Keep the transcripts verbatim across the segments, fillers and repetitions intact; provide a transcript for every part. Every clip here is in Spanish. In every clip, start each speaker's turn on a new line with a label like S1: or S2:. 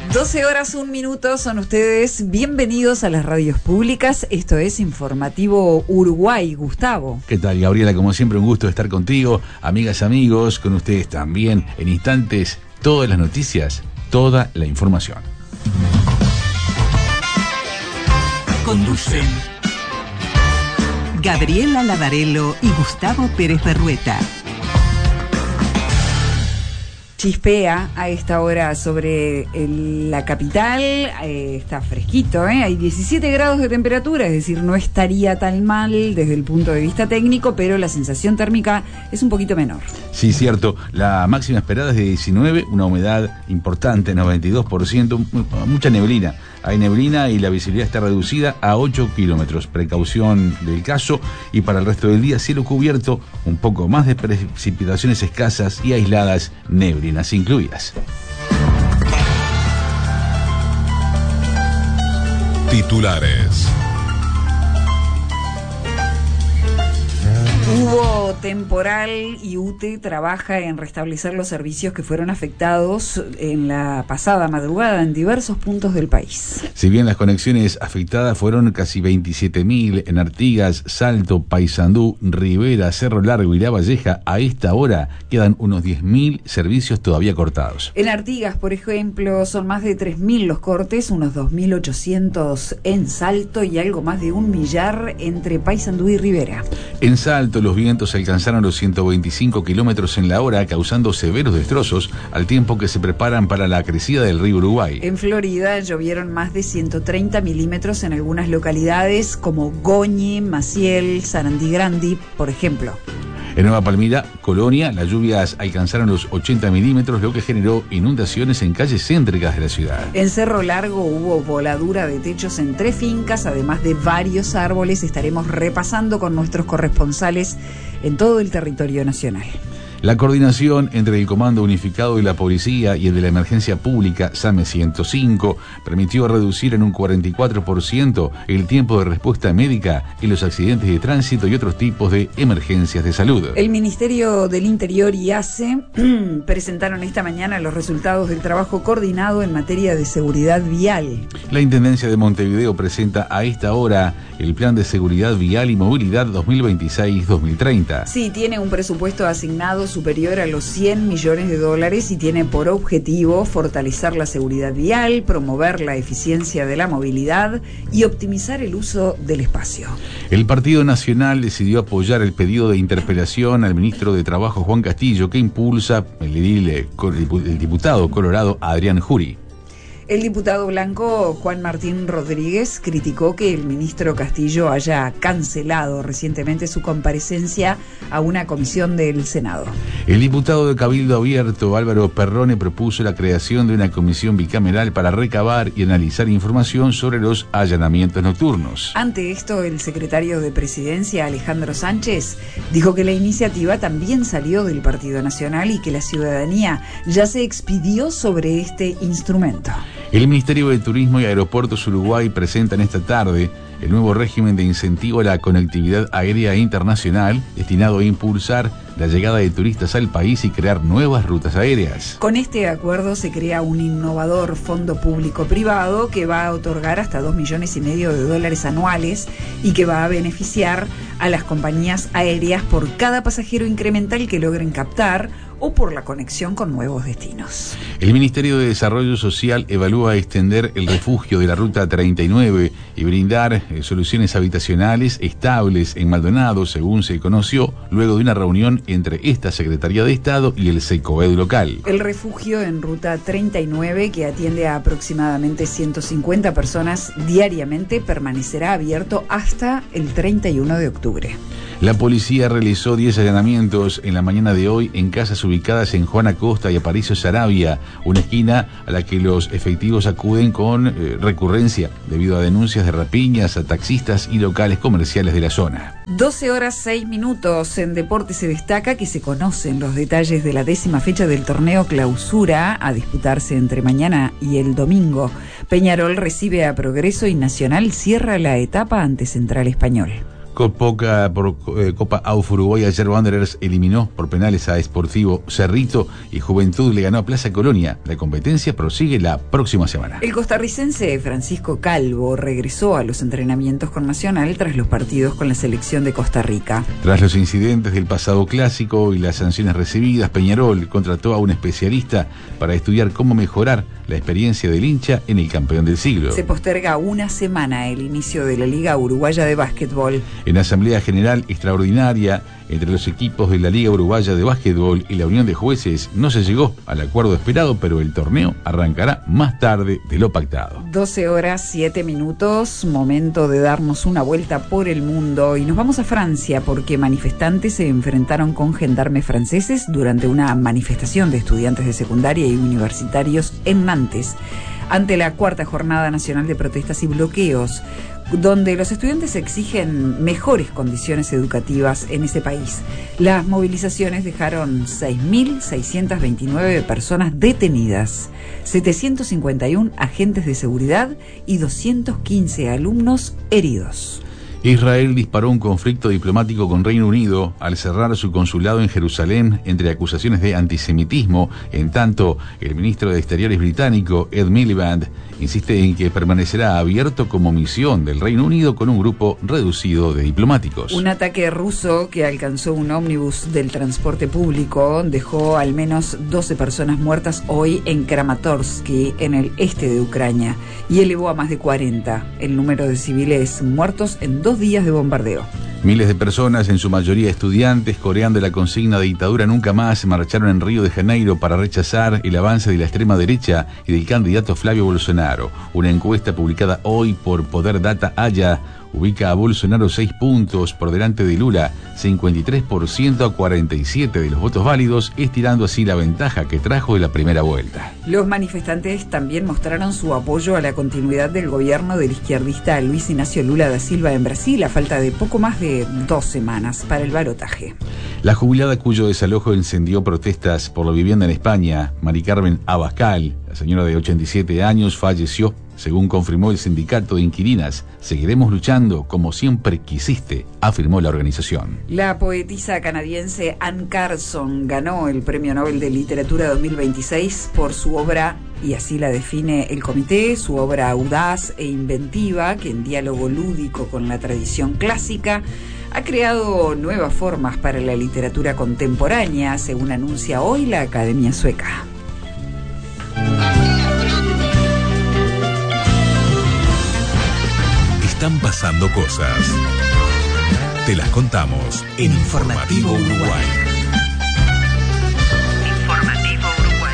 S1: doce horas, un minuto, son ustedes bienvenidos a las radios públicas. Esto es Informativo Uruguay. Gustavo.
S2: ¿Qué tal, Gabriela? Como siempre, un gusto estar contigo. Amigas, amigos, con ustedes también. En instantes, todas las noticias, toda la información.
S3: Conducen Gabriela Lavarello y Gustavo Pérez Berrueta.
S1: Chispea a esta hora sobre el, la capital, eh, está fresquito, ¿eh? Hay diecisiete grados de temperatura, es decir, no estaría tan mal desde el punto de vista técnico, pero la sensación térmica es un poquito menor.
S2: Sí, cierto, la máxima esperada es de diecinueve, una humedad importante, noventa y dos por ciento, mucha neblina. Hay neblina y la visibilidad está reducida a ocho kilómetros. Precaución del caso, y para el resto del día cielo cubierto, un poco más de precipitaciones escasas y aisladas, neblinas incluidas.
S4: Titulares.
S1: Hubo temporal y U T E trabaja en restablecer los servicios que fueron afectados en la pasada madrugada en diversos puntos del país.
S2: Si bien las conexiones afectadas fueron casi veintisiete mil en Artigas, Salto, Paysandú, Rivera, Cerro Largo y La Valleja, a esta hora quedan unos diez mil servicios todavía cortados.
S1: En Artigas, por ejemplo, son más de tres mil los cortes, unos dos mil ochocientos en Salto y algo más de un millar entre Paysandú y Rivera.
S2: En Salto, los vientos alcanzaron los ciento veinticinco kilómetros en la hora, causando severos destrozos, al tiempo que se preparan para la crecida del río Uruguay.
S1: En Florida llovieron más de ciento treinta milímetros en algunas localidades como Goñi, Maciel, Sarandí Grandi, por ejemplo.
S2: En Nueva Palmira, Colonia, las lluvias alcanzaron los ochenta milímetros, lo que generó inundaciones en calles céntricas de la ciudad.
S1: En Cerro Largo hubo voladura de techos en tres fincas, además de varios árboles. Estaremos repasando con nuestros corresponsales en todo el territorio nacional.
S2: La coordinación entre el Comando Unificado de la Policía y el de la Emergencia Pública, SAME ciento cinco, permitió reducir en un cuarenta y cuatro por ciento el tiempo de respuesta médica en los accidentes de tránsito y otros tipos de emergencias de salud.
S1: El Ministerio del Interior y ACE presentaron esta mañana los resultados del trabajo coordinado en materia de seguridad vial.
S2: La Intendencia de Montevideo presenta a esta hora el Plan de Seguridad Vial y Movilidad dos mil veintiséis dos mil treinta.
S1: Sí, tiene un presupuesto asignado superior a los cien millones de dólares y tiene por objetivo fortalecer la seguridad vial, promover la eficiencia de la movilidad y optimizar el uso del espacio.
S2: El Partido Nacional decidió apoyar el pedido de interpelación al ministro de Trabajo Juan Castillo que impulsa el, edil, el diputado colorado Adrián Jury.
S1: El diputado blanco Juan Martín Rodríguez criticó que el ministro Castillo haya cancelado recientemente su comparecencia a una comisión del Senado.
S2: El diputado de Cabildo Abierto Álvaro Perrone propuso la creación de una comisión bicameral para recabar y analizar información sobre los allanamientos nocturnos.
S1: Ante esto, el secretario de Presidencia Alejandro Sánchez dijo que la iniciativa también salió del Partido Nacional y que la ciudadanía ya se expidió sobre este instrumento.
S2: El Ministerio de Turismo y Aeropuertos Uruguay presentan esta tarde el nuevo régimen de incentivo a la conectividad aérea internacional destinado a impulsar la llegada de turistas al país y crear nuevas rutas aéreas.
S1: Con este acuerdo se crea un innovador fondo público-privado que va a otorgar hasta dos millones y medio de dólares anuales y que va a beneficiar a las compañías aéreas por cada pasajero incremental que logren captar o por la conexión con nuevos destinos.
S2: El Ministerio de Desarrollo Social evalúa extender el refugio de la Ruta treinta y nueve y brindar eh, soluciones habitacionales estables en Maldonado, según se conoció luego de una reunión entre esta Secretaría de Estado y el SECOED local.
S1: El refugio en Ruta treinta y nueve, que atiende a aproximadamente ciento cincuenta personas diariamente, permanecerá abierto hasta el treinta y uno de octubre.
S2: La policía realizó diez allanamientos en la mañana de hoy en casas ubicadas en Juan Acosta y Aparicio Saravia, una esquina a la que los efectivos acuden con eh, recurrencia debido a denuncias de rapiñas a taxistas y locales comerciales de la zona.
S1: doce horas seis minutos. En deporte se destaca que se conocen los detalles de la décima fecha del torneo Clausura a disputarse entre mañana y el domingo. Peñarol recibe a Progreso y Nacional cierra la etapa ante Central Español.
S2: Copa, por eh, Copa AUF Uruguay, ayer Wanderers eliminó por penales a Sportivo Cerrito y Juventud le ganó a Plaza Colonia. La competencia prosigue la próxima semana.
S1: El costarricense Francisco Calvo regresó a los entrenamientos con Nacional tras los partidos con la selección de Costa Rica.
S2: Tras los incidentes del pasado clásico y las sanciones recibidas, Peñarol contrató a un especialista para estudiar cómo mejorar la experiencia del hincha en el campeón del siglo.
S1: Se posterga una semana el inicio de la Liga Uruguaya de Básquetbol.
S2: En Asamblea General Extraordinaria entre los equipos de la Liga Uruguaya de Básquetbol y la Unión de Jueces no se llegó al acuerdo esperado, pero el torneo arrancará más tarde de lo pactado.
S1: doce horas, siete minutos, momento de darnos una vuelta por el mundo y nos vamos a Francia porque manifestantes se enfrentaron con gendarmes franceses durante una manifestación de estudiantes de secundaria y universitarios en Nantes, ante la cuarta jornada nacional de protestas y bloqueos, donde los estudiantes exigen mejores condiciones educativas en ese país. Las movilizaciones dejaron seis mil seiscientas veintinueve personas detenidas, setecientos cincuenta y uno agentes de seguridad y doscientos quince alumnos heridos.
S2: Israel disparó un conflicto diplomático con Reino Unido al cerrar su consulado en Jerusalén entre acusaciones de antisemitismo. En tanto, el ministro de Exteriores británico, Ed Miliband, insiste en que permanecerá abierto como misión del Reino Unido con un grupo reducido de diplomáticos.
S1: Un ataque ruso que alcanzó un ómnibus del transporte público dejó al menos doce personas muertas hoy en Kramatorsk, en el este de Ucrania, y elevó a más de cuarenta el número de civiles muertos en dos días de bombardeo.
S2: Miles de personas, en su mayoría estudiantes, coreando la consigna de dictadura nunca más, marcharon en Río de Janeiro para rechazar el avance de la extrema derecha y del candidato Flavio Bolsonaro. Una encuesta publicada hoy por Poder Data Haya ubica a Bolsonaro seis puntos por delante de Lula, cincuenta y tres por ciento a cuarenta y siete de los votos válidos, estirando así la ventaja que trajo de la primera vuelta.
S1: Los manifestantes también mostraron su apoyo a la continuidad del gobierno del izquierdista Luis Ignacio Lula da Silva en Brasil, a falta de poco más de dos semanas para el balotaje.
S2: La jubilada cuyo desalojo encendió protestas por la vivienda en España, Mari Carmen Abascal, la señora de ochenta y siete años, falleció. Según confirmó el sindicato de inquilinas, seguiremos luchando como siempre quisiste, afirmó la organización.
S1: La poetisa canadiense Anne Carson ganó el Premio Nobel de Literatura dos mil veintiséis por su obra, y así la define el comité, su obra audaz e inventiva, que en diálogo lúdico con la tradición clásica ha creado nuevas formas para la literatura contemporánea, según anuncia hoy la Academia Sueca.
S4: Están pasando cosas. Te las contamos en Informativo Uruguay.
S3: Informativo Uruguay.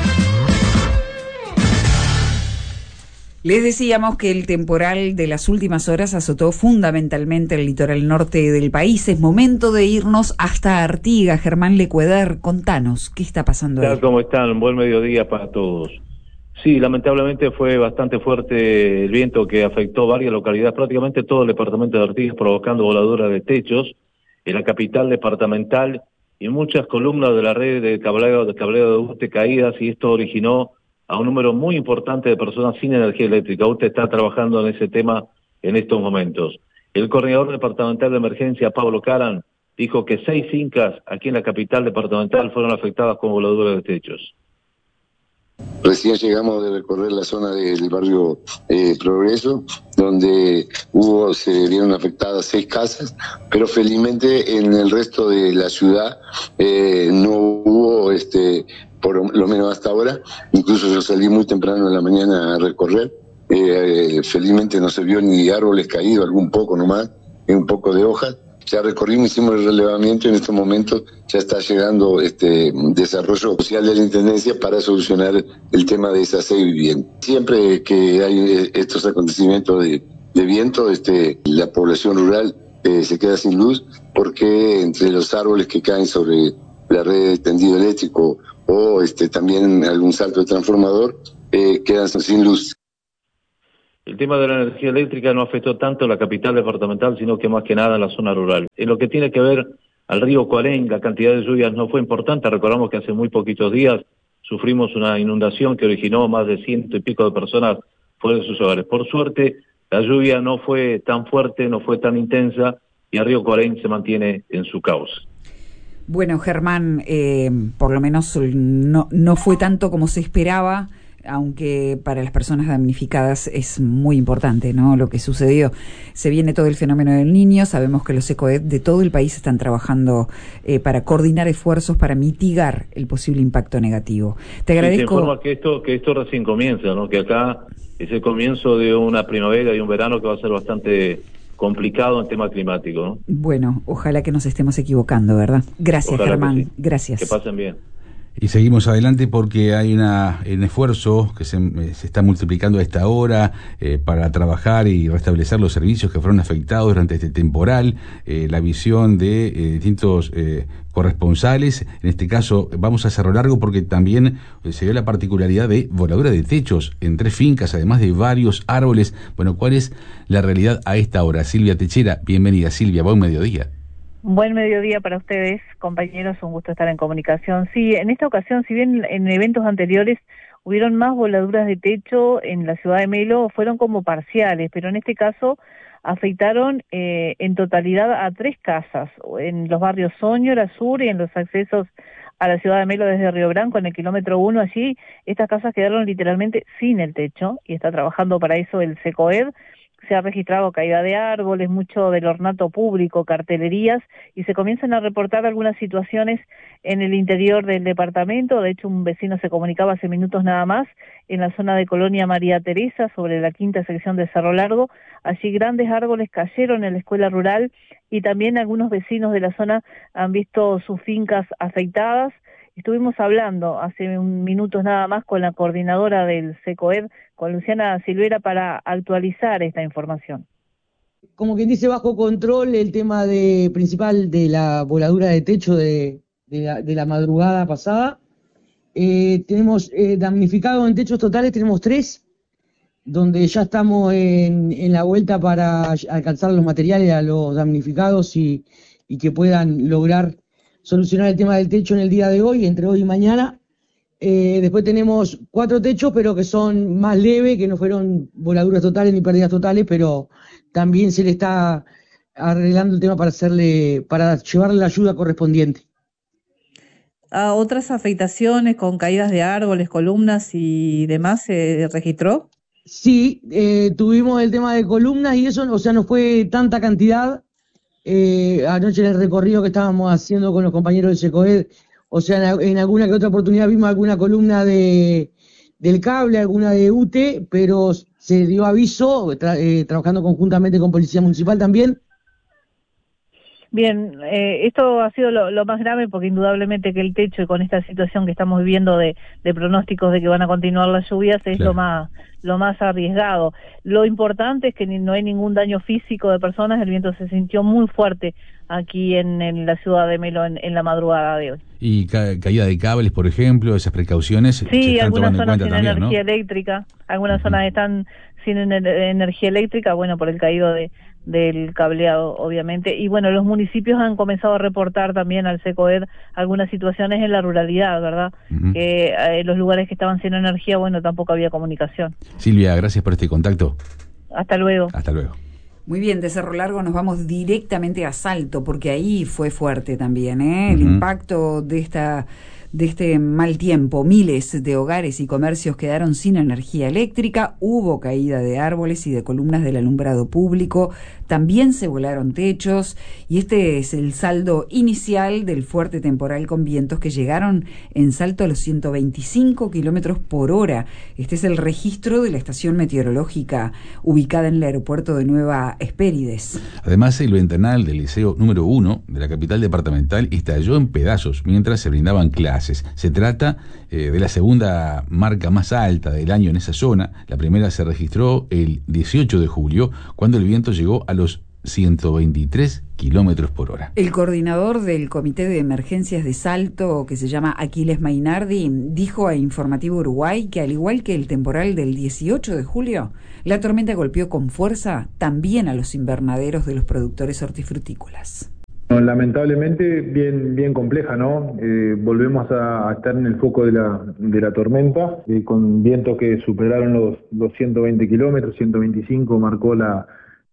S1: Les decíamos que el temporal de las últimas horas azotó fundamentalmente el litoral norte del país. Es momento de irnos hasta Artigas. Germán Lecueder, contanos, ¿qué está pasando ahí?
S5: ¿Cómo están? Buen mediodía para todos. Sí, lamentablemente fue bastante fuerte el viento que afectó varias localidades, prácticamente todo el departamento de Artigas, provocando voladuras de techos en la capital departamental y muchas columnas de la red de cableado de cableo de UTE caídas, y esto originó a un número muy importante de personas sin energía eléctrica. UTE está trabajando en ese tema en estos momentos. El coordinador departamental de emergencia, Pablo Caran, dijo que seis fincas aquí en la capital departamental fueron afectadas con voladuras de techos.
S6: Recién llegamos de recorrer la zona del barrio eh, Progreso, donde hubo, se vieron afectadas seis casas, pero felizmente en el resto de la ciudad eh, no hubo, este, por lo menos hasta ahora. Incluso yo salí muy temprano en la mañana a recorrer, eh, felizmente no se vio ni árboles caídos, algún poco nomás, y un poco de hojas. Ya recorrimos, hicimos el relevamiento y en estos momentos ya está llegando este desarrollo social de la Intendencia para solucionar el tema de esas seis viviendas. Siempre que hay estos acontecimientos de, de viento, este, la población rural eh, se queda sin luz, porque entre los árboles que caen sobre la red de tendido eléctrico o este, también algún salto de transformador, eh, quedan sin luz.
S5: El tema de la energía eléctrica no afectó tanto la capital departamental, sino que más que nada en la zona rural. En lo que tiene que ver al río Cuarén, la cantidad de lluvias no fue importante. Recordamos que hace muy poquitos días sufrimos una inundación que originó más de ciento y pico de personas fuera de sus hogares. Por suerte, la lluvia no fue tan fuerte, no fue tan intensa, y el río Coraín se mantiene en su cauce.
S1: Bueno, Germán, eh, por lo menos no, no fue tanto como se esperaba, aunque para las personas damnificadas es muy importante, ¿no?, lo que sucedió. Se viene todo el fenómeno del Niño, sabemos que los ECOED de todo el país están trabajando eh, para coordinar esfuerzos para mitigar el posible impacto negativo. Te agradezco.
S5: Sí, te informo que esto, que esto recién comienza, ¿no?, que acá es el comienzo de una primavera y un verano que va a ser bastante complicado en tema climático, ¿no?
S1: Bueno, ojalá que nos estemos equivocando, ¿verdad? Gracias,
S5: Ojalá
S1: Germán.
S5: sí.
S1: Gracias.
S5: Que pasen bien.
S2: Y seguimos adelante porque hay una, un esfuerzo que se, se está multiplicando a esta hora eh, para trabajar y restablecer los servicios que fueron afectados durante este temporal, eh, la visión de eh, distintos eh, corresponsales. En este caso vamos a Cerro Largo porque también se dio la particularidad de voladura de techos en tres fincas, además de varios árboles. Bueno, ¿cuál es la realidad a esta hora? Silvia Techera, bienvenida. Silvia, buen mediodía.
S7: Buen mediodía para ustedes, compañeros, un gusto estar en comunicación. Sí, en esta ocasión, si bien en eventos anteriores hubieron más voladuras de techo en la ciudad de Melo, fueron como parciales, pero en este caso afectaron eh, en totalidad a tres casas, en los barrios Soñora Sur y en los accesos a la ciudad de Melo desde Río Branco, en el kilómetro uno. Allí estas casas quedaron literalmente sin el techo y está trabajando para eso el SECOED. Se ha registrado caída de árboles, mucho del ornato público, cartelerías, y se comienzan a reportar algunas situaciones en el interior del departamento. De hecho, un vecino se comunicaba hace minutos nada más en la zona de Colonia María Teresa, sobre la quinta sección de Cerro Largo. Allí grandes árboles cayeron en la escuela rural y también algunos vecinos de la zona han visto sus fincas afectadas. Estuvimos hablando hace un minutos nada más con la coordinadora del SECOED, con Luciana Silvera, para actualizar esta información.
S8: Como quien dice, bajo control el tema de principal de la voladura de techo de, de, la, de la madrugada pasada. Eh, tenemos eh, damnificados en techos totales, tenemos tres, donde ya estamos en, en la vuelta para alcanzar los materiales a los damnificados y, y que puedan lograr solucionar el tema del techo en el día de hoy, entre hoy y mañana. Eh, después tenemos cuatro techos, pero que son más leves, que no fueron voladuras totales ni pérdidas totales, pero también se le está arreglando el tema para hacerle, para llevarle la ayuda correspondiente.
S7: ¿A otras afectaciones con caídas de árboles, columnas y demás se registró?
S8: Sí, eh, tuvimos el tema de columnas y eso, o sea, no fue tanta cantidad. Eh, anoche en el recorrido que estábamos haciendo con los compañeros del SECOED, o sea, en, en alguna que otra oportunidad vimos alguna columna de del cable, alguna de U T E, pero se dio aviso, tra, eh, trabajando conjuntamente con Policía Municipal también.
S7: Bien, eh, esto ha sido lo, lo más grave porque indudablemente que el techo, y con esta situación que estamos viviendo de, de pronósticos de que van a continuar las lluvias, es
S2: claro.
S7: lo más lo más arriesgado. Lo importante es que ni, no hay ningún daño físico de personas. El viento se sintió muy fuerte aquí en, en la ciudad de Melo en, en la madrugada de hoy.
S2: Y ca caída de cables, por ejemplo, esas precauciones
S7: sí,
S2: se están
S7: algunas
S2: tomando
S7: zonas
S2: en cuenta
S7: sin
S2: también,
S7: energía
S2: ¿no?
S7: eléctrica, algunas
S2: Uh-huh.
S7: zonas están sin ener energía eléctrica, bueno, por el caído de del cableado, obviamente, y bueno, los municipios han comenzado a reportar también al SECOED algunas situaciones en la ruralidad, ¿verdad?
S2: Uh-huh.
S7: Que eh, los lugares que estaban sin energía, bueno, tampoco había comunicación.
S2: Silvia, gracias por este contacto.
S7: Hasta luego.
S2: Hasta luego.
S1: Muy bien, de Cerro Largo nos vamos directamente a Salto, porque ahí fue fuerte también, ¿eh? El
S2: Uh-huh.
S1: impacto de esta de este mal tiempo. Miles de hogares y comercios quedaron sin energía eléctrica, hubo caída de árboles y de columnas del alumbrado público, también se volaron techos, y este es el saldo inicial del fuerte temporal con vientos que llegaron en Salto a los ciento veinticinco kilómetros por hora. Este es el registro de la estación meteorológica ubicada en el aeropuerto de Nueva Espérides.
S2: Además, el ventanal del liceo número uno de la capital departamental estalló en pedazos mientras se brindaban clases. Se trata eh, de la segunda marca más alta del año en esa zona. La primera se registró el dieciocho de julio, cuando el viento llegó a los ciento veintitrés kilómetros por hora.
S1: El coordinador del Comité de Emergencias de Salto, que se llama Aquiles Mainardi, dijo a Informativo Uruguay que, al igual que el temporal del dieciocho de julio, la tormenta golpeó con fuerza también a los invernaderos de los productores hortifrutícolas.
S9: No, lamentablemente bien bien compleja, ¿no? Eh, volvemos a, a estar en el foco de la de la tormenta, eh, con vientos que superaron los, los ciento veinte kilómetros, ciento veinticinco marcó la,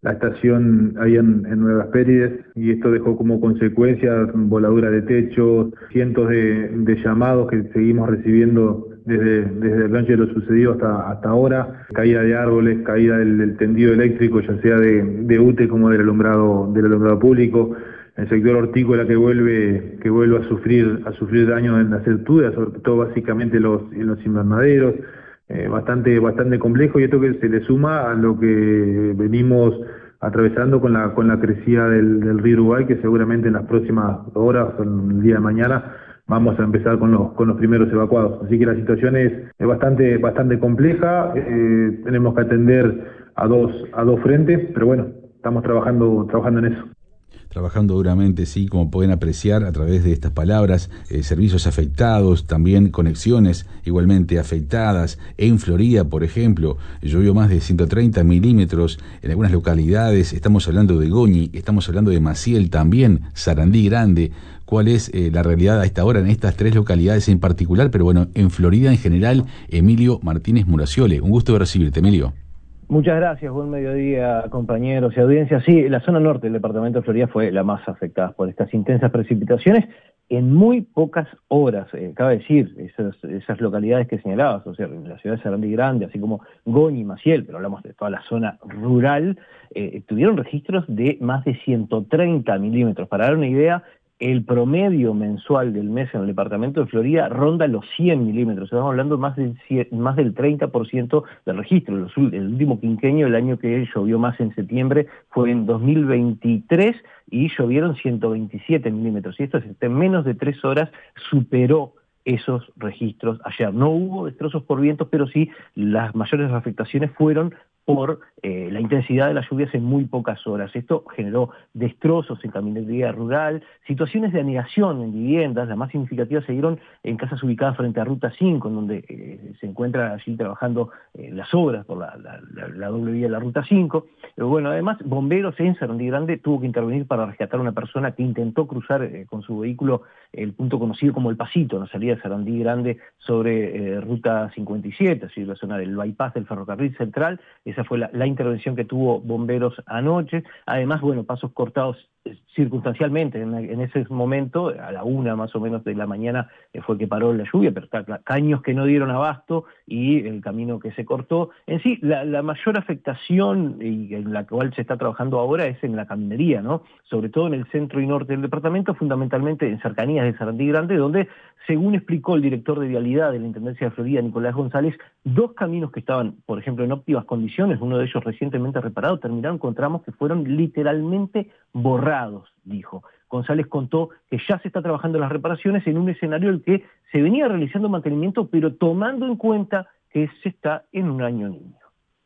S9: la estación ahí en, en Nueva Espérides, y esto dejó como consecuencia voladura de techo, cientos de, de llamados que seguimos recibiendo desde, desde el rancho de lo sucedido hasta, hasta ahora, caída de árboles, caída del, del tendido eléctrico, ya sea de, de U T E como del alumbrado, del alumbrado público, el sector hortícola que vuelve, que vuelve a sufrir, a sufrir daño en las alturas, sobre todo básicamente los, en los invernaderos. Eh, bastante bastante complejo, y esto que se le suma a lo que venimos atravesando con la con la crecida del, del río Uruguay, que seguramente en las próximas horas o el día de mañana vamos a empezar con los con los primeros evacuados. Así que la situación es, es bastante bastante compleja, eh, tenemos que atender a dos a dos frentes, pero bueno, estamos trabajando trabajando en eso.
S2: Trabajando duramente, sí, como pueden apreciar a través de estas palabras, eh, servicios afectados, también conexiones igualmente afectadas. En Florida, por ejemplo, llovió más de ciento treinta milímetros en algunas localidades. Estamos hablando de Goñi, estamos hablando de Maciel también, Sarandí Grande. ¿Cuál es eh, la realidad a esta hora en estas tres localidades en particular? Pero bueno, en Florida en general, Emilio Martínez Muraciole. Un gusto de recibirte, Emilio.
S10: Muchas gracias, buen mediodía, compañeros y audiencia. Sí, la zona norte del departamento de Florida fue la más afectada por estas intensas precipitaciones en muy pocas horas. Eh, cabe decir, esas, esas localidades que señalabas, o sea, la ciudad de Sarandí Grande, así como Goñi y Maciel, pero hablamos de toda la zona rural, eh, tuvieron registros de más de ciento treinta milímetros. Para dar una idea, el promedio mensual del mes en el departamento de Florida ronda los cien milímetros. Estamos hablando más del, más del treinta por ciento del registro. El último quinquenio, el año que llovió más en septiembre, fue en dos mil veintitrés y llovieron ciento veintisiete milímetros. Y esto en menos de tres horas superó esos registros ayer. No hubo destrozos por vientos, pero sí las mayores afectaciones fueron por eh, la intensidad de las lluvias en muy pocas horas. Esto generó destrozos en caminería rural, situaciones de anegación en viviendas. Las más significativas se dieron en casas ubicadas frente a Ruta cinco, en donde eh, se encuentra allí trabajando eh, las obras por la, la, la, la doble vía de la Ruta cinco. Pero bueno, además, bomberos en Sarandí Grande tuvo que intervenir para rescatar a una persona que intentó cruzar eh, con su vehículo el punto conocido como El Pasito, en la salida de Sarandí Grande sobre eh, Ruta cincuenta y siete, así la zona del bypass del ferrocarril central. Esa fue la, la intervención que tuvo bomberos anoche. Además, bueno, pasos cortados circunstancialmente en, en ese momento, a la una más o menos de la mañana eh, fue que paró la lluvia, pero está, caños que no dieron abasto y el camino que se cortó. En sí, la, la mayor afectación y en la cual se está trabajando ahora es en la caminería, ¿no? Sobre todo en el centro y norte del departamento, fundamentalmente en cercanías de Sarandí Grande, donde, según explicó el director de Vialidad de la Intendencia de Florida, Nicolás González, dos caminos que estaban, por ejemplo, en óptimas condiciones, uno de ellos recientemente reparado, terminaron con tramos que fueron literalmente borrados, dijo. González contó que ya se está trabajando en las reparaciones en un escenario en el que se venía realizando mantenimiento, pero tomando en cuenta que se está en un año niño.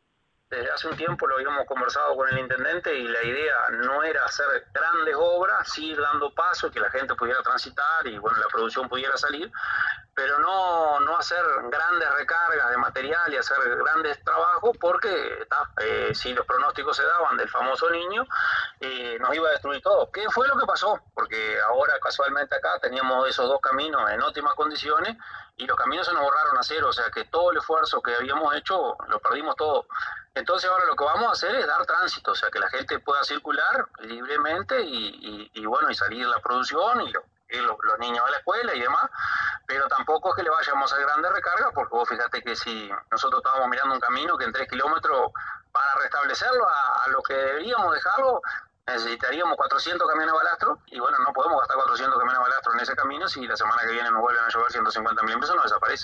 S11: Desde hace un tiempo lo habíamos conversado con el intendente y la idea no era hacer grandes obras, sí ir dando paso, que la gente pudiera transitar y bueno, la producción pudiera salir, pero no, no hacer grandes recargas de material y hacer grandes trabajos porque eh, si los pronósticos se daban del famoso niño, eh, nos iba a destruir todo. ¿Qué fue lo que pasó? Porque ahora casualmente acá teníamos esos dos caminos en óptimas condiciones y los caminos se nos borraron a cero, o sea que todo el esfuerzo que habíamos hecho lo perdimos todo. Entonces ahora lo que vamos a hacer es dar tránsito, o sea que la gente pueda circular libremente y, y, y bueno, y salir la producción y, lo, y lo, los niños a la escuela y demás, pero tampoco es que le vayamos a hacer grandes recargas, porque vos fíjate que si nosotros estábamos mirando un camino que en tres kilómetros, para restablecerlo a, a lo que deberíamos dejarlo, necesitaríamos cuatrocientos camiones balastro, y bueno, no podemos gastar cuatrocientos camiones balastro en ese camino si la semana que viene nos vuelven a llover ciento cincuenta milímetros, no desaparece.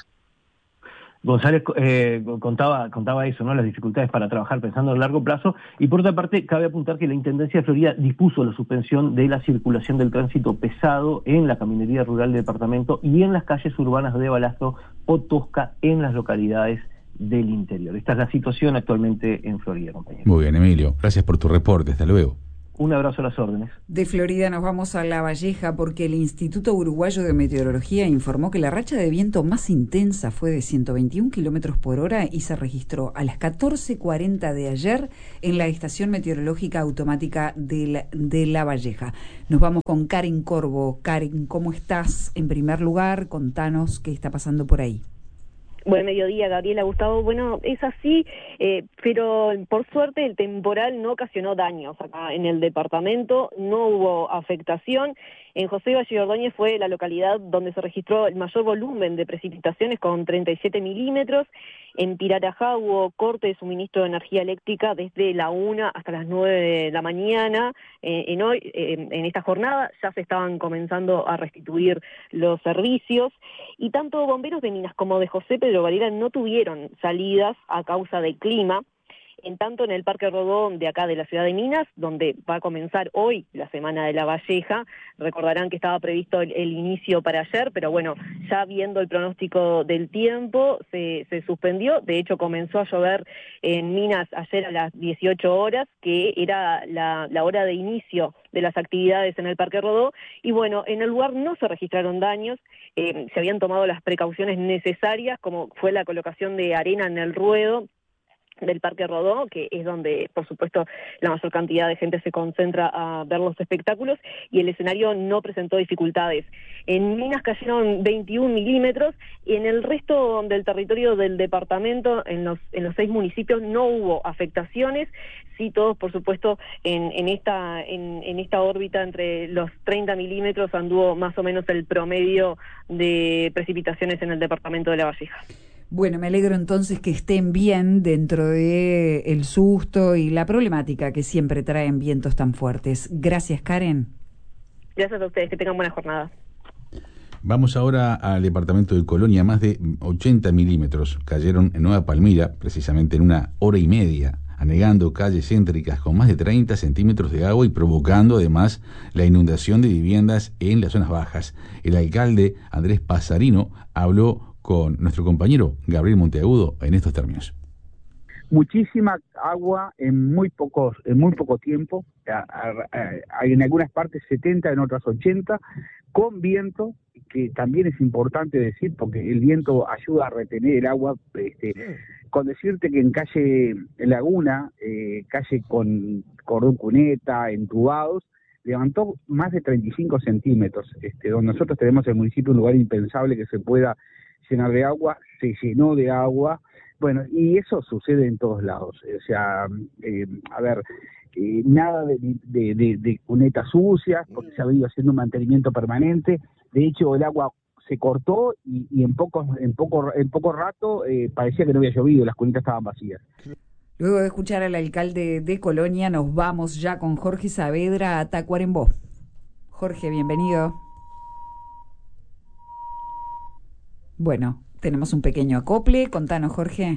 S10: González eh, contaba, contaba eso, ¿no? Las dificultades para trabajar pensando a largo plazo, y por otra parte cabe apuntar que la Intendencia de Florida dispuso la suspensión de la circulación del tránsito pesado en la caminería rural del departamento y en las calles urbanas de Balastro o Tosca en las localidades del interior. Esta es la situación actualmente en Florida, compañero.
S2: Muy bien, Emilio, gracias por tu reporte, hasta luego.
S10: Un abrazo a las órdenes.
S1: De Florida nos vamos a La Valleja porque el Instituto Uruguayo de Meteorología informó que la racha de viento más intensa fue de ciento veintiún kilómetros por hora y se registró a las catorce cuarenta de ayer en la Estación Meteorológica Automática de La, de La Valleja. Nos vamos con Karen Corvo. Karen, ¿cómo estás? En primer lugar, contanos qué está pasando por ahí.
S12: Buen mediodía, Gabriela, Gustavo. Bueno, es así, eh, pero por suerte el temporal no ocasionó daños acá en el departamento, no hubo afectación. En José Valle Ordóñez fue la localidad donde se registró el mayor volumen de precipitaciones con treinta y siete milímetros. En Pirarajá hubo corte de suministro de energía eléctrica desde la una hasta las nueve de la mañana. Eh, en hoy, eh, en esta jornada, ya se estaban comenzando a restituir los servicios. Y tanto bomberos de Minas como de José Pedro Varela no tuvieron salidas a causa del clima. En tanto, en el Parque Rodó de acá de la ciudad de Minas, donde va a comenzar hoy la Semana de la Valleja, recordarán que estaba previsto el, el inicio para ayer, pero bueno, ya viendo el pronóstico del tiempo, se, se suspendió. De hecho, comenzó a llover en Minas ayer a las dieciocho horas, que era la, la hora de inicio de las actividades en el Parque Rodó, y bueno, en el lugar no se registraron daños, eh, se habían tomado las precauciones necesarias, como fue la colocación de arena en el ruedo del Parque Rodó, que es donde, por supuesto, la mayor cantidad de gente se concentra a ver los espectáculos, y el escenario no presentó dificultades. En Minas cayeron veintiún milímetros, y en el resto del territorio del departamento, en los, en los seis municipios, no hubo afectaciones. Sí, todos, por supuesto, en, en, esta, en, en esta órbita entre los treinta milímetros anduvo más o menos el promedio de precipitaciones en el departamento de La Valleja.
S1: Bueno, me alegro entonces que estén bien dentro de el susto y la problemática que siempre traen vientos tan fuertes. Gracias, Karen.
S12: Gracias a ustedes, que tengan buena jornada.
S2: Vamos ahora al departamento de Colonia. Más de ochenta milímetros cayeron en Nueva Palmira, precisamente en una hora y media, anegando calles céntricas con más de treinta centímetros de agua y provocando además la inundación de viviendas en las zonas bajas. El alcalde Andrés Pasarino habló con nuestro compañero Gabriel Monteagudo en estos términos.
S13: Muchísima agua en muy pocos, en muy poco tiempo, hay en algunas partes setenta, en otras ochenta, con viento, que también es importante decir, porque el viento ayuda a retener el agua. Este, con decirte que en calle Laguna, eh, calle con cordón cuneta, entubados, levantó más de treinta y cinco centímetros, este, donde nosotros tenemos el municipio un lugar impensable que se pueda llenar de agua, se llenó de agua. Bueno, y eso sucede en todos lados. O sea, eh, a ver, eh, nada de, de, de, de cunetas sucias, porque se ha venido haciendo un mantenimiento permanente. De hecho, el agua se cortó y, y en poco en poco en poco rato eh, parecía que no había llovido, las cunetas estaban vacías.
S1: Luego de escuchar al alcalde de Colonia, nos vamos ya con Jorge Saavedra a Tacuarembó. Jorge, bienvenido. Bueno, tenemos un pequeño acople. Contanos, Jorge.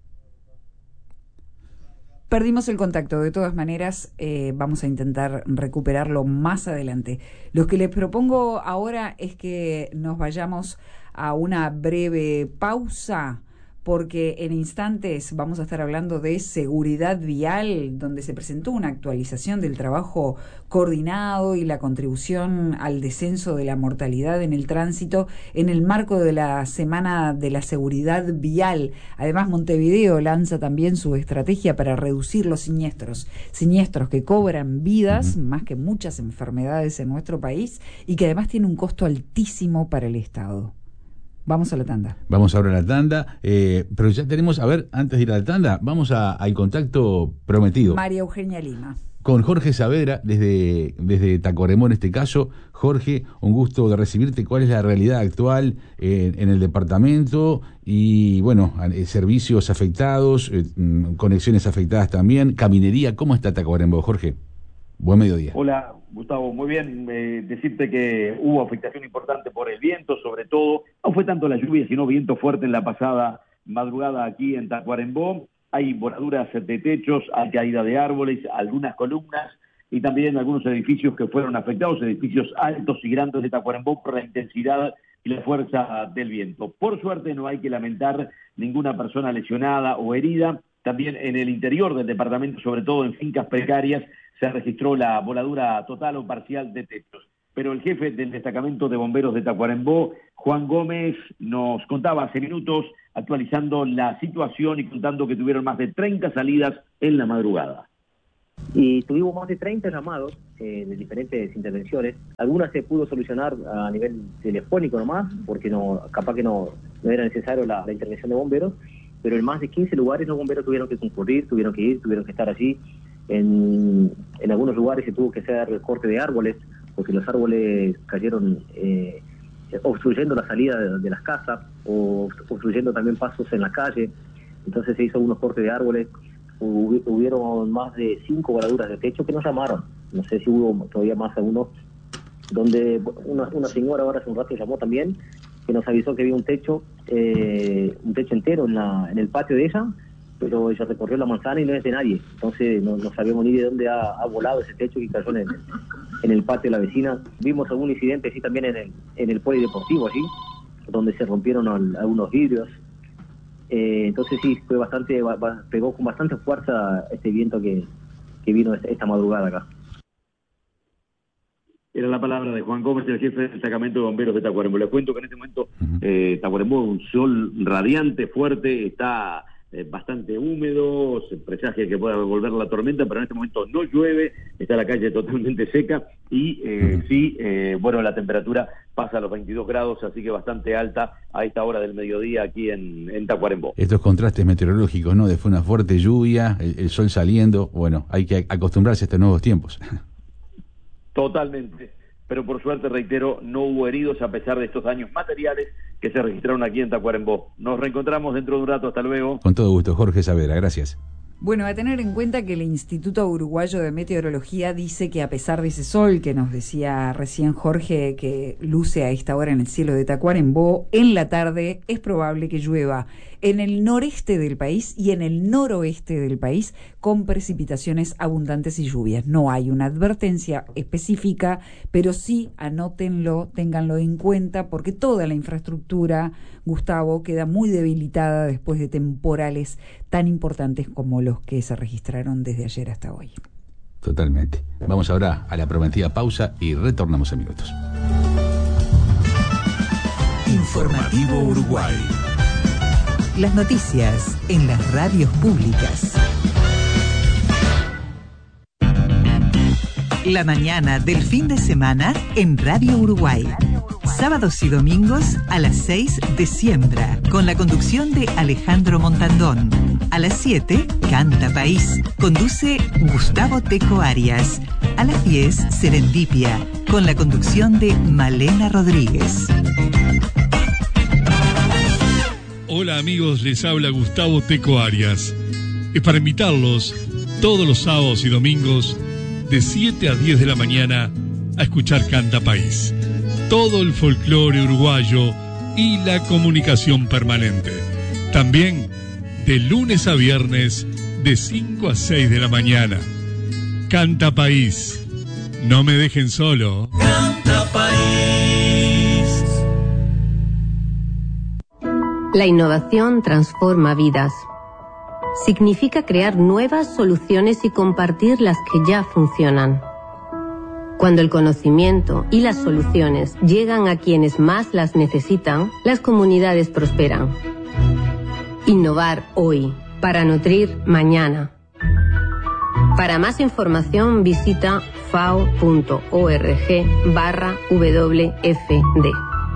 S1: Perdimos el contacto. De todas maneras, eh, vamos a intentar recuperarlo más adelante. Lo que les propongo ahora es que nos vayamos a una breve pausa, porque en instantes vamos a estar hablando de seguridad vial, donde se presentó una actualización del trabajo coordinado y la contribución al descenso de la mortalidad en el tránsito en el marco de la Semana de la Seguridad Vial. Además, Montevideo lanza también su estrategia para reducir los siniestros, siniestros que cobran vidas, uh-huh. más que muchas enfermedades en nuestro país, y que además tiene un costo altísimo para el Estado. Vamos a la tanda.
S2: Vamos ahora a la tanda, eh, pero ya tenemos, a ver, antes de ir a la tanda, vamos a, al contacto prometido.
S1: María Eugenia Lima.
S2: Con Jorge Saavedra, desde, desde Tacuarembó en este caso. Jorge, un gusto de recibirte. ¿Cuál es la realidad actual eh, en el departamento? Y bueno, servicios afectados, eh, conexiones afectadas también, caminería. ¿Cómo está Tacuarembó, Jorge? Buen mediodía.
S14: Hola, Gustavo, muy bien. Eh, decirte que hubo afectación importante por el viento, sobre todo. No fue tanto la lluvia, sino viento fuerte en la pasada madrugada aquí en Tacuarembó. Hay voladuras de techos, hay caída de árboles, algunas columnas y también algunos edificios que fueron afectados, edificios altos y grandes de Tacuarembó por la intensidad y la fuerza del viento. Por suerte no hay que lamentar ninguna persona lesionada o herida. También en el interior del departamento, sobre todo en fincas precarias, se registró la voladura total o parcial de techos. Pero el jefe del destacamento de bomberos de Tacuarembó, Juan Gómez, nos contaba hace minutos, actualizando la situación y contando que tuvieron más de treinta salidas en la madrugada.
S15: Y tuvimos más de treinta llamados eh, de diferentes intervenciones. Algunas se pudo solucionar a nivel telefónico nomás, porque no capaz que no, no era necesario la, la intervención de bomberos, pero en más de quince lugares los bomberos tuvieron que concurrir, tuvieron que ir, tuvieron que estar allí. En, en algunos lugares se tuvo que hacer corte de árboles, porque los árboles cayeron eh, obstruyendo la salida de, de las casas, o obstruyendo también pasos en la calle. Entonces se hizo unos cortes de árboles. Hubieron más de cinco voladuras de techo que nos llamaron. No sé si hubo todavía más algunos, donde una, una señora ahora hace un rato llamó también, que nos avisó que había un techo, eh, un techo entero en, la, en el patio de ella, pero ella recorrió la manzana y no es de nadie. Entonces no, no sabíamos ni de dónde ha, ha volado ese techo que cayó en el, en el patio de la vecina. Vimos algún incidente así también en el, en el polideportivo allí, donde se rompieron al, algunos vidrios. Eh, entonces sí, fue bastante, va, va, pegó con bastante fuerza este viento que, que vino esta, esta madrugada acá.
S14: Era la palabra de Juan Gómez, el jefe del destacamento de bomberos de Tacuarembó. Les cuento que en este momento eh, Tacuarembó, un sol radiante, fuerte, está eh, bastante húmedo, se presagia que pueda volver la tormenta, pero en este momento no llueve, está la calle totalmente seca y eh, sí, eh, bueno, la temperatura pasa a los veintidós grados, así que bastante alta a esta hora del mediodía aquí en, en Tacuarembó.
S2: Estos contrastes meteorológicos, ¿no? Después una fuerte lluvia, el, el sol saliendo, bueno, hay que acostumbrarse a estos nuevos tiempos.
S14: Totalmente, pero por suerte, reitero, no hubo heridos a pesar de estos daños materiales que se registraron aquí en Tacuarembó. Nos reencontramos dentro de un rato, hasta luego.
S2: Con todo gusto, Jorge Saavedra, gracias.
S1: Bueno, a tener en cuenta que el Instituto Uruguayo de Meteorología dice que a pesar de ese sol que nos decía recién Jorge que luce a esta hora en el cielo de Tacuarembó, en la tarde es probable que llueva en el noreste del país y en el noroeste del país con precipitaciones abundantes y lluvias. No hay una advertencia específica, pero sí anótenlo, ténganlo en cuenta, porque toda la infraestructura, Gustavo, queda muy debilitada después de temporales tan importantes como los que se registraron desde ayer hasta hoy.
S2: Totalmente. Vamos ahora a la prometida pausa y retornamos en minutos.
S4: Informativo Uruguay.
S16: Las noticias en las radios públicas. La mañana del fin de semana en Radio Uruguay. Sábados y domingos a las seis de Siembra, con la conducción de Alejandro Montandón. A las siete, Canta País. Conduce Gustavo Teco Arias. A las diez, Serendipia, con la conducción de Malena Rodríguez.
S17: Hola amigos, les habla Gustavo Teco Arias. Es para invitarlos todos los sábados y domingos de siete a diez de la mañana a escuchar Canta País. Todo el folclore uruguayo y la comunicación permanente. También de lunes a viernes de cinco a seis de la mañana. Canta País. No me dejen solo.
S18: Canta País.
S19: La innovación transforma vidas. Significa crear nuevas soluciones y compartir las que ya funcionan. Cuando el conocimiento y las soluciones llegan a quienes más las necesitan, las comunidades prosperan. Innovar hoy, para nutrir mañana. Para más información visita fao punto org barra W F D.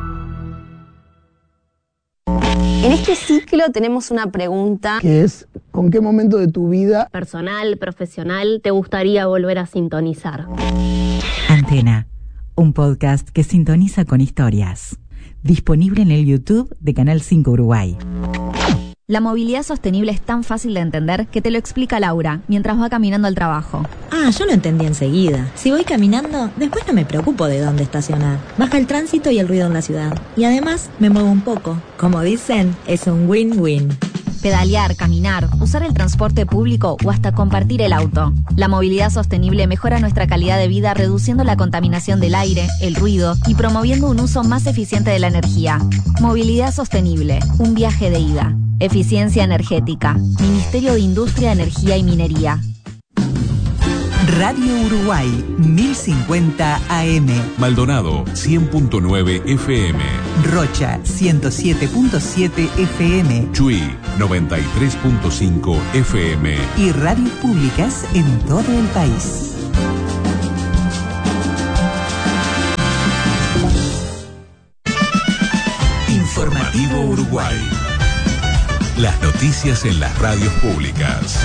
S20: En este ciclo tenemos una pregunta
S21: que es, ¿con qué momento de tu vida
S20: personal, profesional, te gustaría volver a sintonizar?
S16: Antena, un podcast que sintoniza con historias. Disponible en el YouTube de Canal cinco Uruguay.
S22: La movilidad sostenible es tan fácil de entender que te lo explica Laura mientras va caminando al trabajo.
S23: Ah, yo lo entendí enseguida. Si voy caminando, después no me preocupo de dónde estacionar. Baja el tránsito y el ruido en la ciudad. Y además, me muevo un poco. Como dicen, es un win-win.
S22: Pedalear, caminar, usar el transporte público o hasta compartir el auto. La movilidad sostenible mejora nuestra calidad de vida reduciendo la contaminación del aire, el ruido y promoviendo un uso más eficiente de la energía. Movilidad sostenible, un viaje de ida. Eficiencia energética. Ministerio de Industria, Energía y Minería.
S16: Radio Uruguay, mil cincuenta A M.
S4: Maldonado, cien punto nueve F M.
S16: Rocha, ciento siete punto siete F M.
S4: Chuy, noventa y tres punto cinco F M.
S16: Y radios públicas en todo el país.
S4: Informativo Uruguay. Las noticias en las radios públicas.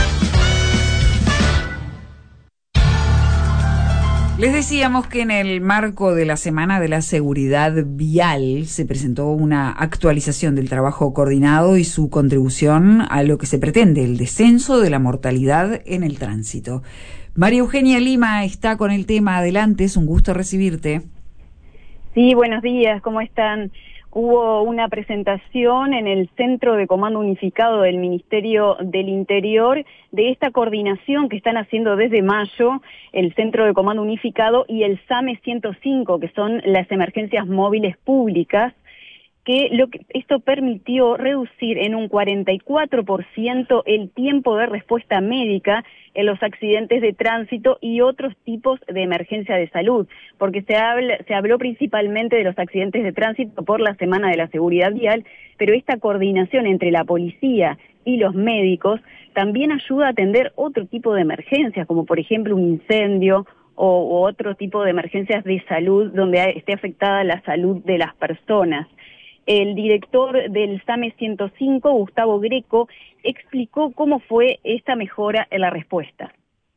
S1: Les decíamos que en el marco de la Semana de la Seguridad Vial se presentó una actualización del trabajo coordinado y su contribución a lo que se pretende, el descenso de la mortalidad en el tránsito. María Eugenia Lima está con el tema. Adelante, es un gusto recibirte.
S3: Sí, buenos días, ¿cómo están? Hubo una presentación en el Centro de Comando Unificado del Ministerio del Interior de esta coordinación que están haciendo desde mayo el Centro de Comando Unificado y el SAME ciento cinco, que son las emergencias móviles públicas, que, lo que esto permitió reducir en un cuarenta y cuatro por ciento el tiempo de respuesta médica en los accidentes de tránsito y otros tipos de emergencia de salud, porque se, habla, se habló principalmente de los accidentes de tránsito por la Semana de la Seguridad Vial, pero esta coordinación entre la policía y los médicos también ayuda a atender otro tipo de emergencias, como por ejemplo un incendio o, o otro tipo de emergencias de salud donde esté afectada la salud de las personas. El director del SAME ciento cinco, Gustavo Greco, explicó cómo fue esta mejora en la respuesta.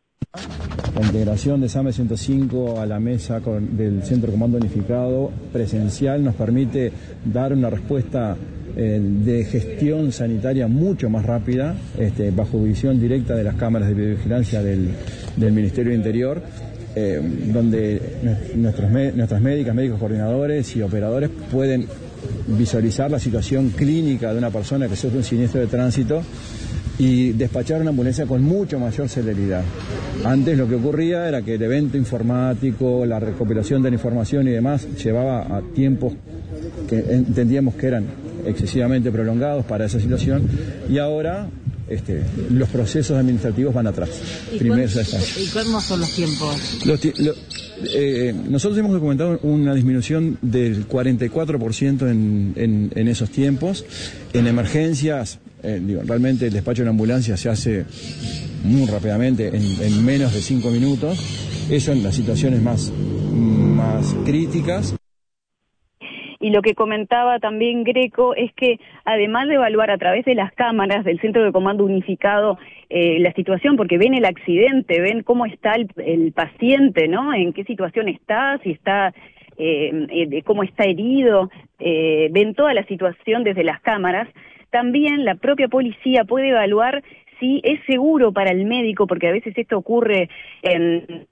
S5: La integración de SAME ciento cinco a la mesa con, del Centro de Comando Unificado presencial nos permite dar una respuesta eh, de gestión sanitaria mucho más rápida, este, bajo visión directa de las cámaras de videovigilancia del, del Ministerio del Interior, eh, donde nuestros, nuestras médicas, médicos coordinadores y operadores pueden visualizar la situación clínica de una persona que sufre un siniestro de tránsito y despachar una ambulancia con mucho mayor celeridad. Antes lo que ocurría era que el evento informático, la recopilación de la información y demás llevaba a tiempos que entendíamos que eran excesivamente prolongados para esa situación y ahora este, los procesos administrativos van atrás.
S6: ¿Y,
S5: Primero,
S6: ¿Y cómo son los tiempos?
S5: Los ti- lo, eh, nosotros hemos documentado una disminución del cuarenta y cuatro por ciento en, en, en esos tiempos. En emergencias, eh, digo, realmente el despacho de una ambulancia se hace muy rápidamente, en, en menos de cinco minutos. Eso en las situaciones más, más críticas.
S3: Y lo que comentaba también Greco es que además de evaluar a través de las cámaras del Centro de Comando Unificado eh, la situación, porque ven el accidente, ven cómo está el, el paciente, ¿no? En qué situación está, si está, eh, eh, cómo está herido, eh, ven toda la situación desde las cámaras. También la propia policía puede evaluar si es seguro para el médico, porque a veces esto ocurre en...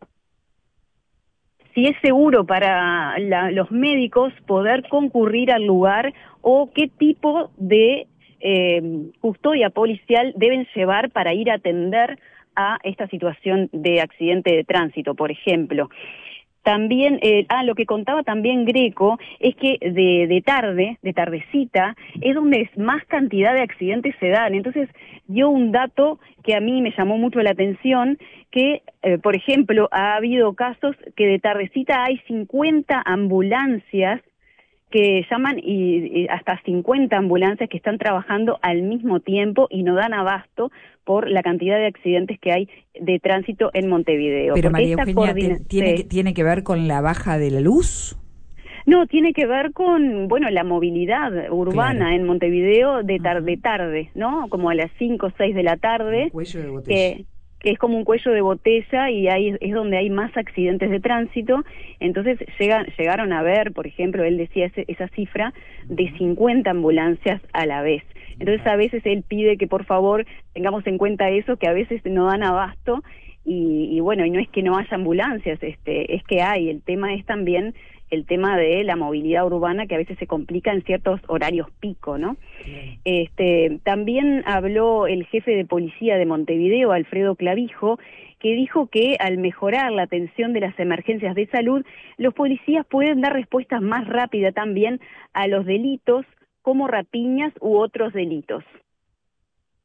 S3: si es seguro para la, los médicos poder concurrir al lugar o qué tipo de eh, custodia policial deben llevar para ir a atender a esta situación de accidente de tránsito, por ejemplo. También, eh, ah, lo que contaba también Greco es que de, de tarde, de tardecita, es donde más cantidad de accidentes se dan. Entonces dio un dato que a mí me llamó mucho la atención, que, eh, por ejemplo, ha habido casos que de tardecita hay cincuenta ambulancias que llaman y, y hasta cincuenta ambulancias que están trabajando al mismo tiempo y no dan abasto por la cantidad de accidentes que hay de tránsito en Montevideo.
S1: Pero
S3: Porque
S1: María
S3: esta
S1: Eugenia,
S3: coordina-
S1: ¿te- ¿tiene,
S3: sí.
S1: que, ¿tiene que ver con la baja de la luz?
S3: No, tiene que ver con, bueno, la movilidad urbana
S1: Claro.
S3: en Montevideo de tarde tarde, ¿no? Como a las cinco o seis de la tarde.
S1: Cuello de botella.
S3: Que, que es como un cuello de botella y ahí es donde hay más accidentes de tránsito. Entonces llegan, llegaron a ver, por ejemplo, él decía ese, esa cifra de cincuenta ambulancias a la vez. Entonces a veces él pide que por favor tengamos en cuenta eso, que a veces no dan abasto y, y bueno, y no es que no haya ambulancias, este, es que hay. El tema es también el tema de la movilidad urbana que a veces se complica en ciertos horarios pico, ¿no? Este, también habló el jefe de policía de Montevideo, Alfredo Clavijo, que dijo que al mejorar la atención de las emergencias de salud, los policías pueden dar respuestas más rápidas también a los delitos como rapiñas u otros delitos.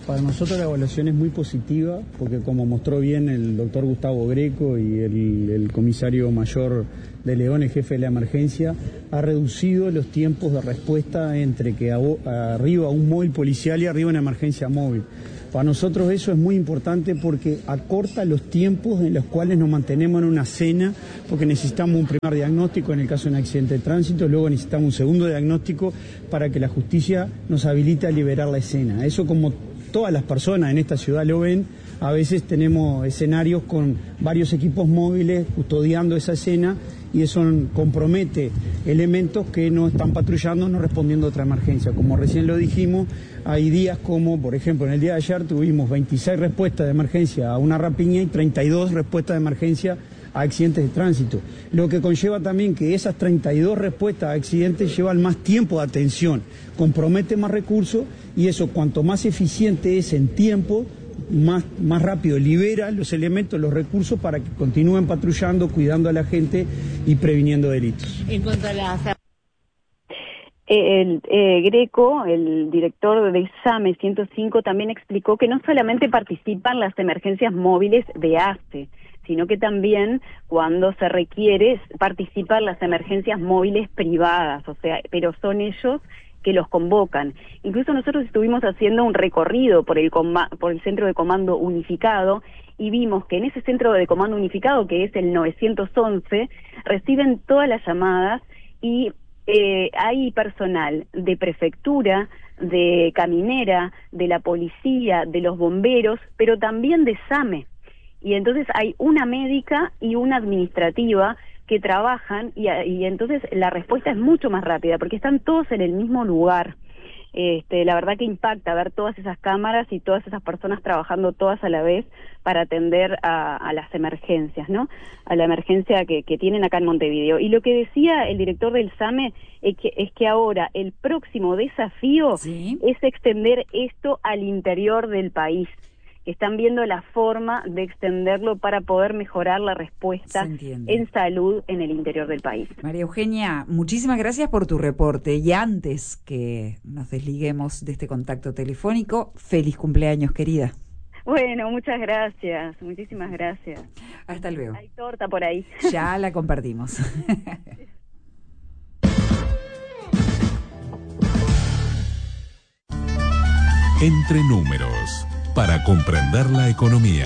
S5: Para nosotros la evaluación es muy positiva porque, como mostró bien el doctor Gustavo Greco y el, el comisario mayor de León, el jefe de la emergencia, ha reducido los tiempos de respuesta entre que a, arriba un móvil policial y arriba una emergencia móvil. Para nosotros eso es muy importante porque acorta los tiempos en los cuales nos mantenemos en una escena, porque necesitamos un primer diagnóstico en el caso de un accidente de tránsito, luego necesitamos un segundo diagnóstico para que la justicia nos habilite a liberar la escena. Eso, como todas las personas en esta ciudad lo ven, a veces tenemos escenarios con varios equipos móviles custodiando esa escena y eso compromete elementos que no están patrullando, no respondiendo a otra emergencia. Como recién lo dijimos, hay días como, por ejemplo, en el día de ayer tuvimos veintiséis respuestas de emergencia a una rapiña y treinta y dos respuestas de emergencia a accidentes de tránsito, lo que conlleva también que esas treinta y dos respuestas a accidentes llevan más tiempo de atención, compromete más recursos y eso, cuanto más eficiente es en tiempo, más, más rápido libera los elementos, los recursos para que continúen patrullando, cuidando a la gente y previniendo delitos.
S22: En cuanto a las...
S3: El eh, Greco, el director de SAME ciento cinco, también explicó que no solamente participan las emergencias móviles de ACE, sino que también cuando se requiere participan las emergencias móviles privadas, o sea, pero son ellos que los convocan. Incluso nosotros estuvimos haciendo un recorrido por el por el centro de comando unificado y vimos que en ese centro de comando unificado, que es el novecientos once, reciben todas las llamadas y eh, hay personal de prefectura, de caminera, de la policía, de los bomberos, pero también de SAME. Y entonces hay una médica y una administrativa que trabajan y, y entonces la respuesta es mucho más rápida porque están todos en el mismo lugar. Este, la verdad que impacta ver todas esas cámaras y todas esas personas trabajando todas a la vez para atender a, a las emergencias, ¿no? A la emergencia que, que tienen acá en Montevideo. Y lo que decía el director del SAME es que, es que ahora el próximo desafío ¿Sí? es extender esto al interior del país. Están viendo la forma de extenderlo para poder mejorar la respuesta en salud en el interior del país.
S1: María Eugenia, muchísimas gracias por tu reporte. Y antes que nos desliguemos de este contacto telefónico, feliz cumpleaños, querida.
S3: Bueno, muchas gracias, muchísimas gracias.
S1: Hasta luego.
S3: Hay torta por ahí.
S1: Ya la compartimos.
S4: Entre números, para comprender la economía.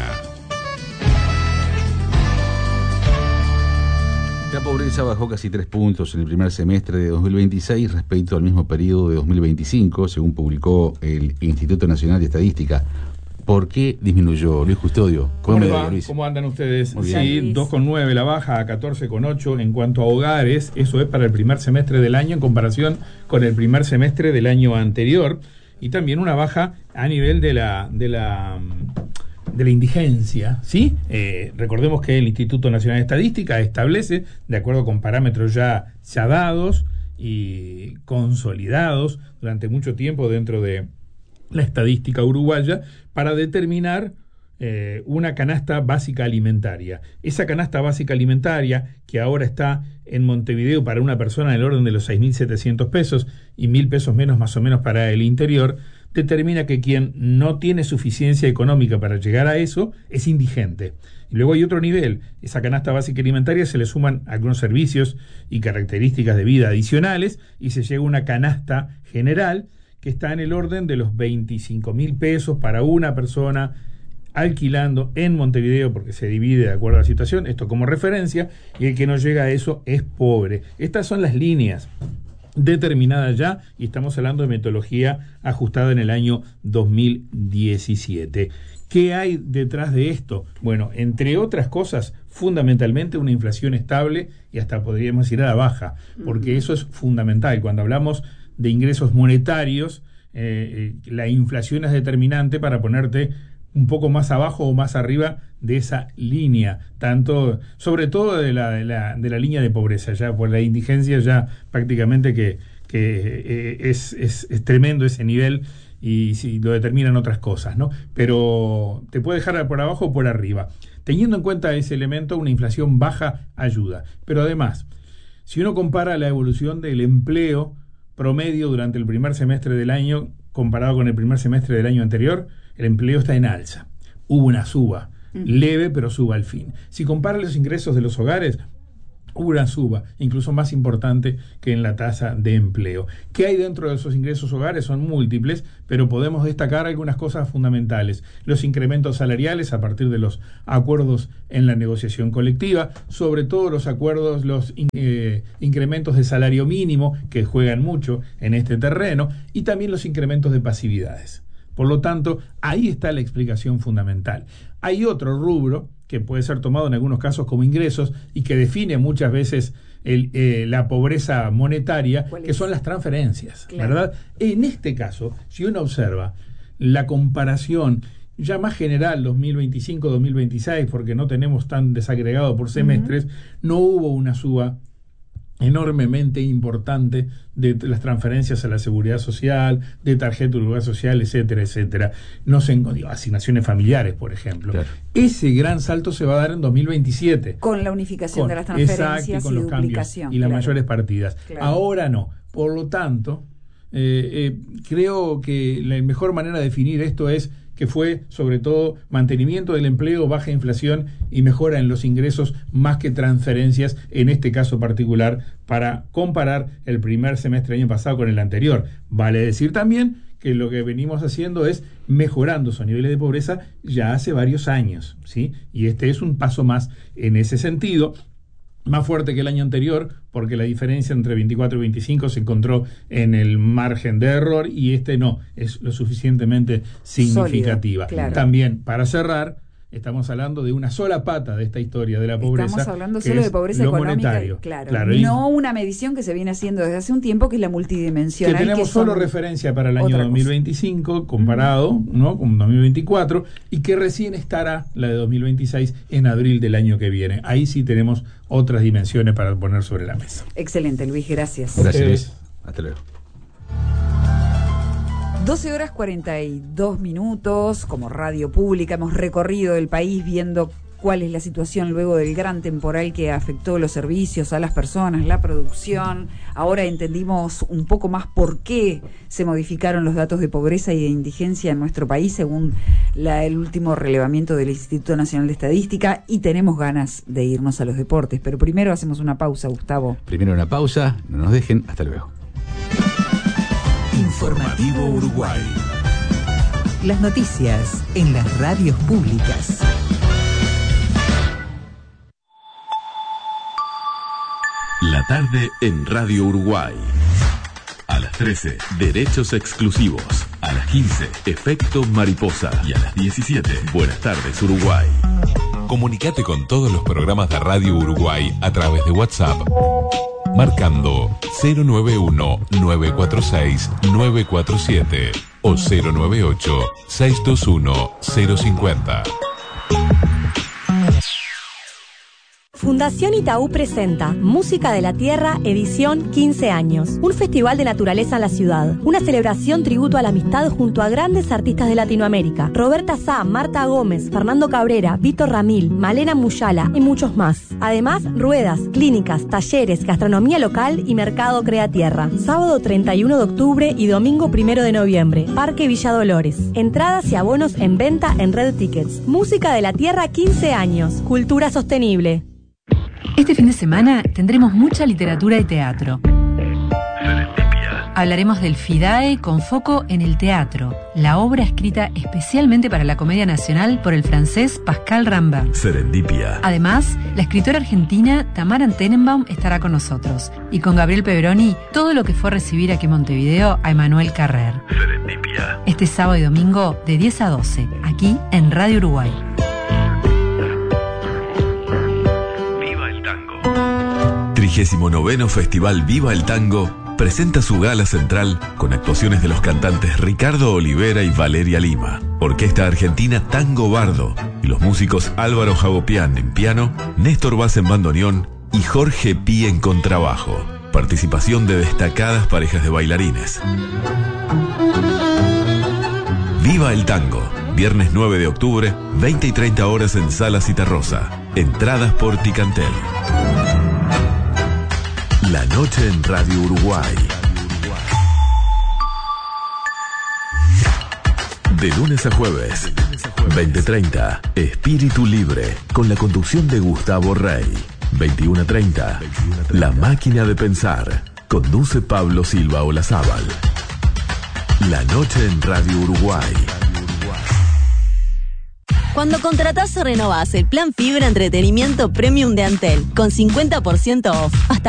S2: La pobreza bajó casi tres puntos en el primer semestre de dos mil veintiséis respecto al mismo periodo de dos mil veinticinco, según publicó el Instituto Nacional de Estadística. ¿Por qué disminuyó, Luis Custodio?
S7: ¿Cómo, ¿Cómo, va? ¿Cómo andan ustedes? Sí, dos coma nueve la baja a catorce coma ocho en cuanto a hogares. Eso es para el primer semestre del año en comparación con el primer semestre del año anterior. Y también una baja a nivel de la de la de la indigencia, ¿sí? Eh, recordemos que el Instituto Nacional de Estadística establece, de acuerdo con parámetros ya, ya dados y consolidados durante mucho tiempo dentro de la estadística uruguaya, para determinar eh, una canasta básica alimentaria. Esa canasta básica alimentaria, que ahora está en Montevideo para una persona en el orden de los seis mil setecientos pesos y mil pesos menos más o menos para el interior, determina que quien no tiene suficiencia económica para llegar a eso es indigente. Y luego hay otro nivel. Esa canasta básica alimentaria se le suman algunos servicios y características de vida adicionales y se llega a una canasta general que está en el orden de los veinticinco mil pesos para una persona alquilando en Montevideo, porque se divide de acuerdo a la situación, esto como referencia, y el que no llega a eso es pobre. Estas son las líneas determinadas ya, y estamos hablando de metodología ajustada en el año dos mil diecisiete. ¿Qué hay detrás de esto? Bueno, entre otras cosas, fundamentalmente una inflación estable y hasta podríamos ir a la baja, porque eso es fundamental. Cuando hablamos de ingresos monetarios, eh, la inflación es determinante para ponerte un poco más abajo o más arriba de esa línea, tanto, sobre todo de la, de la, de la línea de pobreza, ya por la indigencia ya prácticamente que, que eh, es, es, es tremendo ese nivel y si lo determinan otras cosas, ¿no? Pero te puede dejar por abajo o por arriba. Teniendo en cuenta ese elemento, una inflación baja ayuda. Pero además, si uno compara la evolución del empleo promedio durante el primer semestre del año comparado con el primer semestre del año anterior, el empleo está en alza. Hubo una suba, uh-huh. leve, pero suba al fin. Si compara los ingresos de los hogares, hubo una suba, incluso más importante que en la tasa de empleo. ¿Qué hay dentro de esos ingresos hogares? Son múltiples, pero podemos destacar algunas cosas fundamentales. Los incrementos salariales a partir de los acuerdos en la negociación colectiva, sobre todo los acuerdos, los eh, incrementos de salario mínimo, que juegan mucho en este terreno, y también los incrementos de pasividades. Por lo tanto, ahí está la explicación fundamental. Hay otro rubro que puede ser tomado en algunos casos como ingresos y que define muchas veces el, eh, la pobreza monetaria, que son las transferencias, claro. ¿verdad? En este caso, si uno observa la comparación ya más general dos mil veinticinco dos mil veintiséis, porque no tenemos tan desagregado por semestres, uh-huh. no hubo una suba enormemente importante de las transferencias a la seguridad social, de tarjeta de seguridad social, etcétera, etcétera. No sé, digo, asignaciones familiares, por ejemplo. Claro. Ese gran salto se va a dar en dos mil veintisiete.
S1: Con la unificación con, de las transferencias exacto, con y los duplicación.
S7: Cambios y las claro. mayores partidas. Claro. Ahora no. Por lo tanto, eh, eh, creo que la mejor manera de definir esto es que fue sobre todo mantenimiento del empleo, baja inflación y mejora en los ingresos más que transferencias, en este caso particular, para comparar el primer semestre del año pasado con el anterior. Vale decir también que lo que venimos haciendo es mejorando esos niveles de pobreza ya hace varios años, ¿sí? Y este es un paso más en ese sentido, más fuerte que el año anterior, porque la diferencia entre veinticuatro y veinticinco se encontró en el margen de error y este no, es lo suficientemente significativa. Sólido, claro. También, para cerrar, estamos hablando de una sola pata de esta historia de la pobreza.
S1: Estamos hablando solo de pobreza económica, claro, claro, no una medición que se viene haciendo desde hace un tiempo, que es la multidimensional.
S7: Que tenemos que solo referencia para el año dos mil veinticinco cosa. comparado, uh-huh. ¿no? con dos mil veinticuatro, y que recién estará la de dos mil veintiséis en abril del año que viene. Ahí sí tenemos otras dimensiones para poner sobre la mesa.
S1: Excelente, Luis, gracias.
S2: Gracias, Luis. Hasta luego.
S1: doce horas cuarenta y dos minutos, como radio pública hemos recorrido el país viendo cuál es la situación luego del gran temporal que afectó los servicios, a las personas, la producción. Ahora entendimos un poco más por qué se modificaron los datos de pobreza y de indigencia en nuestro país según la, el último relevamiento del Instituto Nacional de Estadística, y tenemos ganas de irnos a los deportes. Pero primero hacemos una pausa, Gustavo.
S2: Primero una pausa, no nos dejen, hasta luego.
S4: Informativo Uruguay.
S16: Las noticias en las radios públicas.
S4: La tarde en Radio Uruguay. A las trece, Derechos Exclusivos. A las quince, Efecto Mariposa. Y a las diecisiete, Buenas tardes Uruguay. Comunicate con todos los programas de Radio Uruguay a través de WhatsApp, marcando cero nueve uno nueve cuatro seis nueve cuatro siete o cero nueve ocho seis dos uno cero cinco cero.
S8: Fundación Itaú presenta Música de la Tierra, edición quince años. Un festival de naturaleza en la ciudad. Una celebración tributo a la amistad junto a grandes artistas de Latinoamérica. Roberta Sá, Marta Gómez, Fernando Cabrera, Víctor Ramil, Malena Muyala y muchos más. Además, ruedas, clínicas, talleres, gastronomía local y mercado Crea Tierra. Sábado treinta y uno de octubre y domingo primero de noviembre. Parque Villa Dolores. Entradas y abonos en venta en Red Tickets. Música de la Tierra, quince años. Cultura sostenible.
S9: Este fin de semana tendremos mucha literatura y teatro. Hablaremos del FIDAE con foco en el teatro, la obra escrita especialmente para la Comedia Nacional por el francés Pascal Rambert.
S4: Serendipia.
S9: Además, la escritora argentina Tamara Tenenbaum estará con nosotros, y con Gabriel Peveroni, todo lo que fue recibir aquí en Montevideo a Emanuel Carrer.
S4: Serendipia.
S9: Este sábado y domingo de diez a doce, aquí en Radio Uruguay.
S4: trigésimo noveno Festival Viva el Tango presenta su gala central con actuaciones de los cantantes Ricardo Olivera y Valeria Lima, Orquesta Argentina Tango Bardo y los músicos Álvaro Jagopián en piano, Néstor Vaz en bandoneón y Jorge Pi en contrabajo. Participación de destacadas parejas de bailarines. Viva el Tango, viernes nueve de octubre, veinte y treinta horas en Sala Citarrosa. Entradas por Ticantel. La noche en Radio Uruguay. De lunes a jueves, veinte treinta, Espíritu Libre, con la conducción de Gustavo Rey. veintiuno treinta, La Máquina de Pensar, conduce Pablo Silva Olazábal. La noche en Radio Uruguay.
S10: Cuando contratás o renovás el plan Fibra Entretenimiento Premium de Antel, con cincuenta por ciento off, hasta